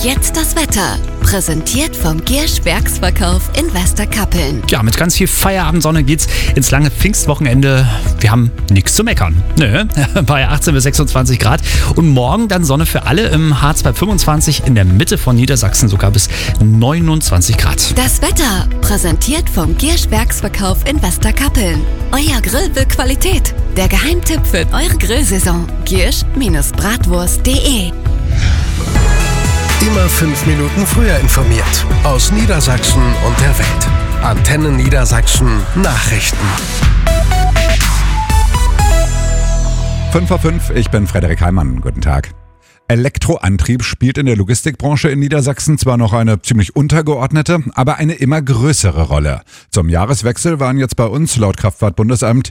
jetzt das Wetter. Präsentiert vom Giersch Werksverkauf in Westerkappeln. Ja, mit ganz viel Feierabendsonne geht's ins lange Pfingstwochenende. Wir haben nichts zu meckern. Nö, bei 18 bis 26 Grad. Und morgen dann Sonne für alle im Harz bei 25, in der Mitte von Niedersachsen sogar bis 29 Grad. Das Wetter. Präsentiert vom Giersch Werksverkauf in Westerkappeln. Euer Grill will Qualität. Der Geheimtipp für eure Grillsaison. Giersch-bratwurst.de. Immer 5 Minuten früher informiert. Aus Niedersachsen und der Welt. Antenne Niedersachsen Nachrichten. 5:05, ich bin Frederik Heimann. Guten Tag. Elektroantrieb spielt in der Logistikbranche in Niedersachsen zwar noch eine ziemlich untergeordnete, aber eine immer größere Rolle. Zum Jahreswechsel waren jetzt bei uns laut Kraftfahrtbundesamt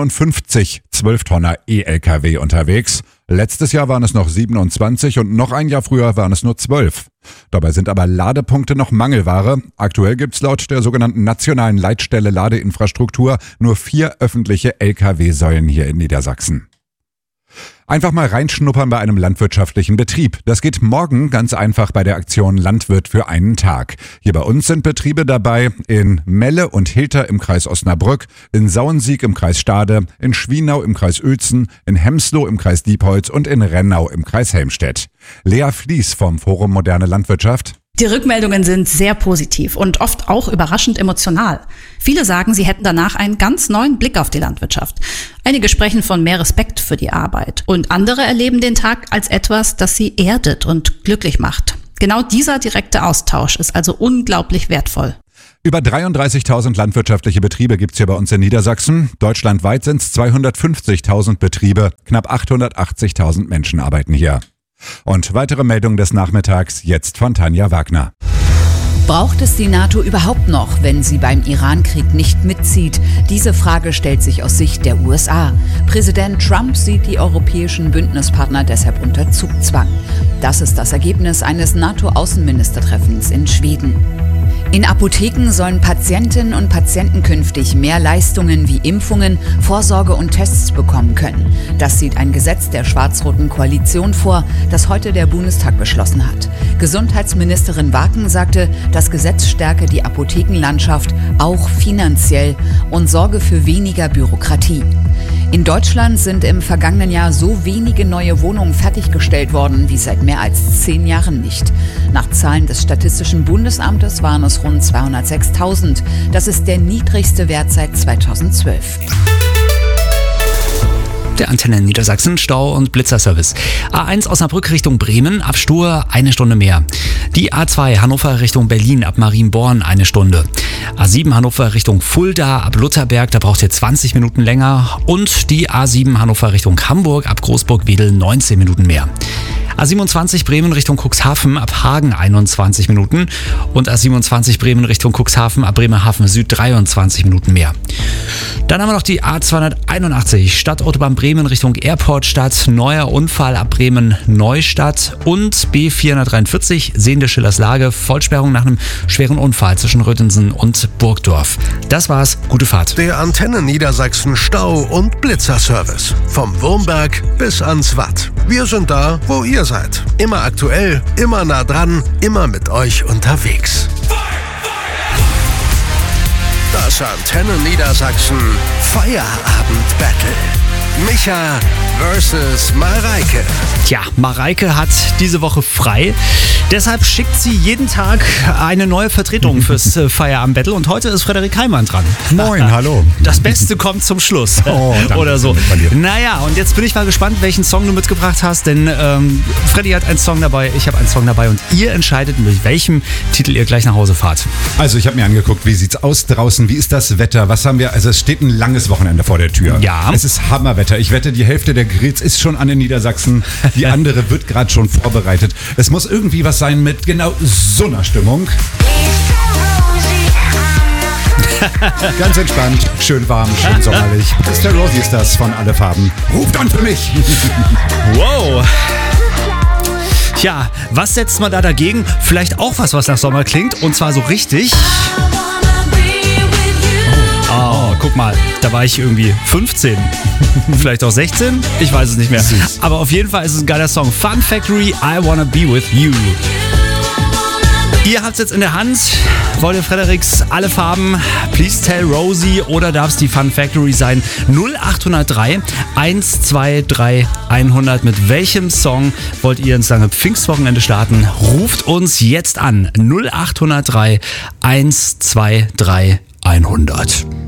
57 12-Tonner E-Lkw unterwegs. Letztes Jahr waren es noch 27 und noch ein Jahr früher waren es nur 12. Dabei sind aber Ladepunkte noch Mangelware. Aktuell gibt's laut der sogenannten nationalen Leitstelle Ladeinfrastruktur nur 4 öffentliche Lkw-Säulen hier in Niedersachsen. Einfach mal reinschnuppern bei einem landwirtschaftlichen Betrieb. Das geht morgen ganz einfach bei der Aktion Landwirt für einen Tag. Hier bei uns sind Betriebe dabei in Melle und Hilter im Kreis Osnabrück, in Sauensiek im Kreis Stade, in Schwienau im Kreis Uelzen, in Hemsloh im Kreis Diepholz und in Rennau im Kreis Helmstedt. Lea Fließ vom Forum Moderne Landwirtschaft. Die Rückmeldungen sind sehr positiv und oft auch überraschend emotional. Viele sagen, sie hätten danach einen ganz neuen Blick auf die Landwirtschaft. Einige sprechen von mehr Respekt für die Arbeit und andere erleben den Tag als etwas, das sie erdet und glücklich macht. Genau dieser direkte Austausch ist also unglaublich wertvoll. Über 33.000 landwirtschaftliche Betriebe gibt's hier bei uns in Niedersachsen. Deutschlandweit sind's 250.000 Betriebe. Knapp 880.000 Menschen arbeiten hier. Und weitere Meldungen des Nachmittags jetzt von Tanja Wagner. Braucht es die NATO überhaupt noch, wenn sie beim Iran-Krieg nicht mitzieht? Diese Frage stellt sich aus Sicht der USA. Präsident Trump sieht die europäischen Bündnispartner deshalb unter Zugzwang. Das ist das Ergebnis eines NATO-Außenministertreffens in Schweden. In Apotheken sollen Patientinnen und Patienten künftig mehr Leistungen wie Impfungen, Vorsorge und Tests bekommen können. Das sieht ein Gesetz der schwarz-roten Koalition vor, das heute der Bundestag beschlossen hat. Gesundheitsministerin Waken sagte, das Gesetz stärke die Apothekenlandschaft auch finanziell und sorge für weniger Bürokratie. In Deutschland sind im vergangenen Jahr so wenige neue Wohnungen fertiggestellt worden wie seit mehr als 10 Jahren nicht. Nach Zahlen des Statistischen Bundesamtes waren es rund 206.000. Das ist der niedrigste Wert seit 2012. Der Antenne Niedersachsen Stau- und Blitzerservice. A1 Osnabrück Richtung Bremen, ab Stur 1 Stunde mehr. Die A2 Hannover Richtung Berlin, ab Marienborn 1 Stunde. A7 Hannover Richtung Fulda, ab Lutherberg, da braucht ihr 20 Minuten länger. Und die A7 Hannover Richtung Hamburg, ab Großburg-Wedel 19 Minuten mehr. A27 Bremen Richtung Cuxhaven, ab Hagen 21 Minuten. Und A27 Bremen Richtung Cuxhaven, ab Bremerhaven Süd 23 Minuten mehr. Dann haben wir noch die A281 Stadtautobahn Bremen Richtung Airportstadt, neuer Unfall ab Bremen Neustadt und B443 Sehende Schillers Lage, Vollsperrung nach einem schweren Unfall zwischen Röttensen und Burgdorf. Das war's, gute Fahrt. Der Antenne Niedersachsen Stau- und Blitzerservice. Vom Wurmberg bis ans Watt. Wir sind da, wo ihr seid. Immer aktuell, immer nah dran, immer mit euch unterwegs. Das Antenne Niedersachsen Feierabend-Battle. Micha versus Mareike. Tja, Mareike hat diese Woche frei. Deshalb schickt sie jeden Tag eine neue Vertretung fürs Feierabend-Battle. Und heute ist Frederik Heimann dran. Moin, hallo. Das Beste kommt zum Schluss. Oh, danke. Oder so. Naja, und jetzt bin ich mal gespannt, welchen Song du mitgebracht hast. Denn Freddy hat einen Song dabei, ich habe einen Song dabei. Und ihr entscheidet, mit welchem Titel ihr gleich nach Hause fahrt. Also ich habe mir angeguckt, wie sieht's aus draußen, wie ist das Wetter, was haben wir, also es steht ein langes Wochenende vor der Tür. Ja. Es ist Hammerwetter. Ich wette, die Hälfte der Grills ist schon an in Niedersachsen, die andere wird gerade schon vorbereitet. Es muss irgendwie was sein mit genau so einer Stimmung. Ganz entspannt, schön warm, schön sommerlich. Mr. Rosie ist das von Alle Farben. Ruft an für mich! Wow! Tja, was setzt man da dagegen? Vielleicht auch was nach Sommer klingt, und zwar so richtig. Oh, guck mal, da war ich irgendwie 15. Vielleicht auch 16? Ich weiß es nicht mehr. Aber auf jeden Fall ist es ein geiler Song. Fun Factory, I Wanna Be With You. Ihr habt es jetzt in der Hand. Wollt ihr Fredericks alle Farben, Please Tell Rosie oder darf es die Fun Factory sein? 0803 123 100. Mit welchem Song wollt ihr ins lange Pfingstwochenende starten? Ruft uns jetzt an. 0803 123 100.